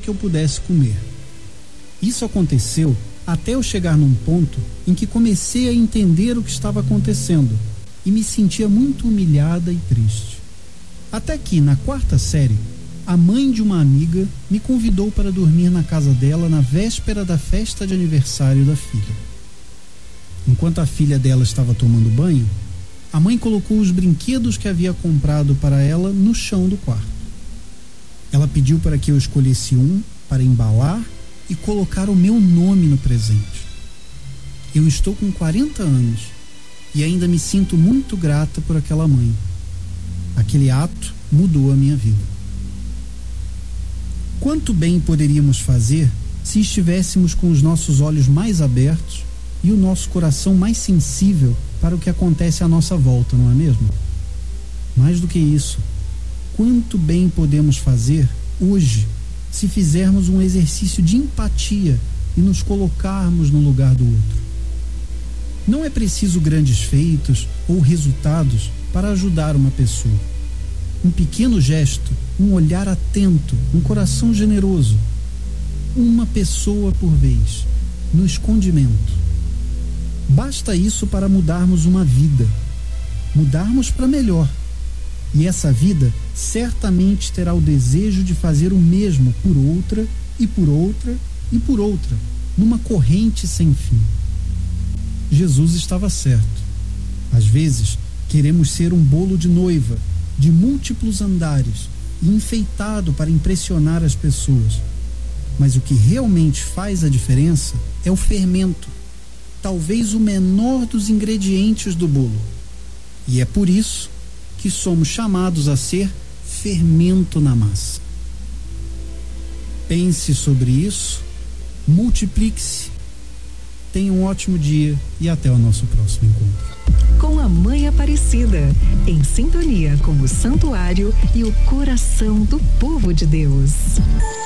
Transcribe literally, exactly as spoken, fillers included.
que eu pudesse comer. Isso aconteceu até eu chegar num ponto em que comecei a entender o que estava acontecendo e me sentia muito humilhada e triste. Até que, na quarta série, a mãe de uma amiga me convidou para dormir na casa dela na véspera da festa de aniversário da filha. Enquanto a filha dela estava tomando banho, a mãe colocou os brinquedos que havia comprado para ela no chão do quarto. Ela pediu para que eu escolhesse um para embalar e colocar o meu nome no presente. Eu estou com quarenta anos e ainda me sinto muito grata por aquela mãe. Aquele ato mudou a minha vida. Quanto bem poderíamos fazer se estivéssemos com os nossos olhos mais abertos e o nosso coração mais sensível para o que acontece à nossa volta, não é mesmo? Mais do que isso, quanto bem podemos fazer hoje se fizermos um exercício de empatia e nos colocarmos no lugar do outro. Não é preciso grandes feitos ou resultados para ajudar uma pessoa. Um pequeno gesto, um olhar atento, um coração generoso. Uma pessoa por vez, no escondimento. Basta isso para mudarmos uma vida, mudarmos para melhor. E essa vida certamente terá o desejo de fazer o mesmo por outra, e por outra, e por outra, numa corrente sem fim. Jesus estava certo. Às vezes, queremos ser um bolo de noiva, de múltiplos andares, e enfeitado para impressionar as pessoas. Mas o que realmente faz a diferença é o fermento, talvez o menor dos ingredientes do bolo. E é por isso que somos chamados a ser fermento na massa. Pense sobre isso, multiplique-se, tenha um ótimo dia e até o nosso próximo encontro. Com a Mãe Aparecida, em sintonia com o santuário e o coração do povo de Deus.